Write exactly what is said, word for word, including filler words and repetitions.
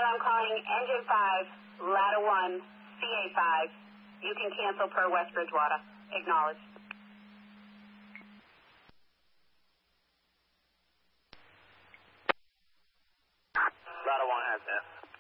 I'm calling Engine five, Ladder one, C A five. You can cancel per West Bridgewater. Acknowledge. Ladder one has that.